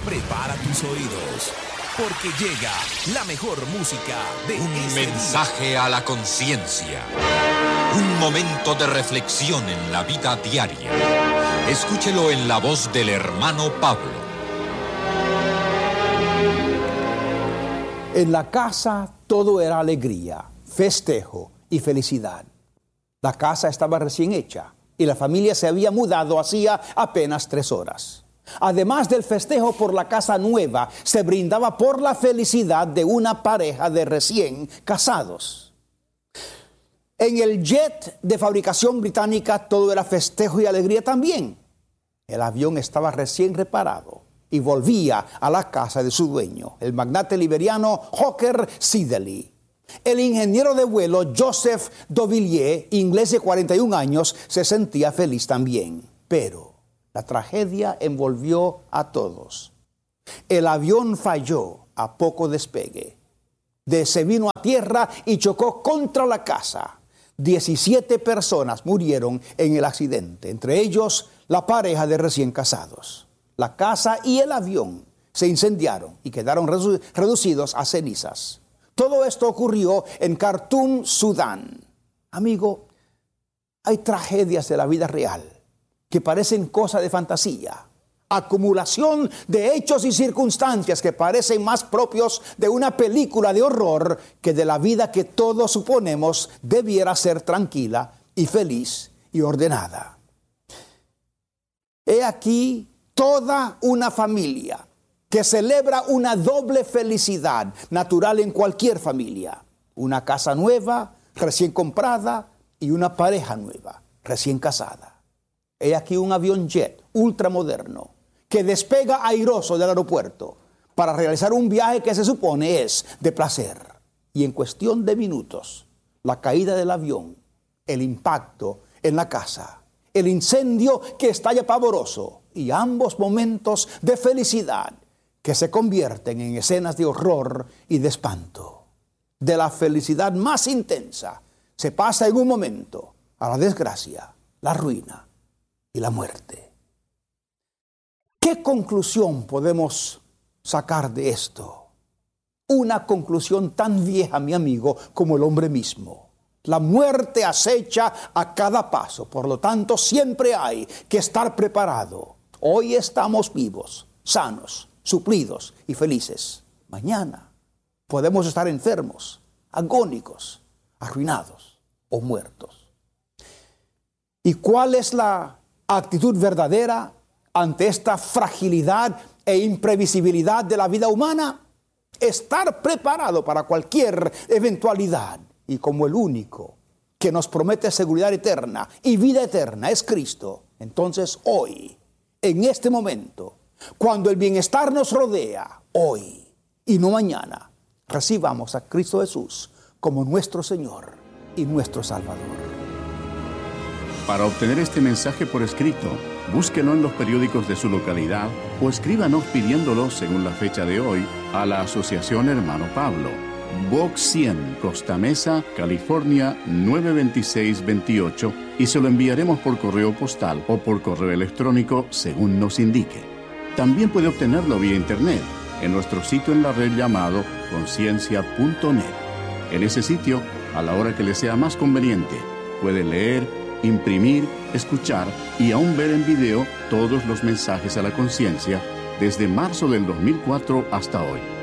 Prepara tus oídos, porque llega la mejor música de Un mensaje a la conciencia. Un momento de reflexión en la vida diaria. Escúchelo en la voz del hermano Pablo. En la casa todo era alegría, festejo y felicidad. La casa estaba recién hecha y la familia se había mudado hacía apenas 3 horas. Además del festejo por la casa nueva, se brindaba por la felicidad de una pareja de recién casados. En el jet de fabricación británica todo era festejo y alegría también. El avión estaba recién reparado y volvía a la casa de su dueño, el magnate liberiano Hawker Siddeley. El ingeniero de vuelo Joseph Dovillier, inglés de 41 años, se sentía feliz también. Pero la tragedia envolvió a todos. El avión falló a poco despegue. Se vino a tierra y chocó contra la casa. 17 personas murieron en el accidente, entre ellos la pareja de recién casados. La casa y el avión se incendiaron y quedaron reducidos a cenizas. Todo esto ocurrió en Khartoum, Sudán. Amigo, hay tragedias de la vida real que parecen cosa de fantasía. Acumulación de hechos y circunstancias que parecen más propios de una película de horror que de la vida que todos suponemos debiera ser tranquila y feliz y ordenada. He aquí toda una familia que celebra una doble felicidad natural en cualquier familia. Una casa nueva, recién comprada, y una pareja nueva, recién casada. He aquí un avión jet ultramoderno que despega airoso del aeropuerto para realizar un viaje que se supone es de placer. Y en cuestión de minutos, la caída del avión, el impacto en la casa, el incendio que estalla pavoroso y ambos momentos de felicidad que se convierten en escenas de horror y de espanto. De la felicidad más intensa se pasa en un momento a la desgracia, la ruina y la muerte. ¿Qué conclusión podemos sacar de esto? Una conclusión tan vieja, mi amigo, como el hombre mismo. La muerte acecha a cada paso, por lo tanto siempre hay que estar preparado. Hoy estamos vivos, sanos, suplidos y felices. Mañana podemos estar enfermos, agónicos, arruinados o muertos. ¿Y cuál es la actitud verdadera ante esta fragilidad e imprevisibilidad de la vida humana? Estar preparado para cualquier eventualidad. Y como el único que nos promete seguridad eterna y vida eterna es Cristo, entonces hoy, en este momento, cuando el bienestar nos rodea, hoy y no mañana, recibamos a Cristo Jesús como nuestro Señor y nuestro Salvador. Para obtener este mensaje por escrito, búsquelo en los periódicos de su localidad o escríbanos pidiéndolo según la fecha de hoy a la Asociación Hermano Pablo. Box 100, Costa Mesa, California 92628 y se lo enviaremos por correo postal o por correo electrónico según nos indique. También puede obtenerlo vía internet en nuestro sitio en la red llamado conciencia.net. En ese sitio, a la hora que le sea más conveniente, puede leer, imprimir, escuchar y aún ver en video todos los mensajes a la conciencia desde marzo del 2004 hasta hoy.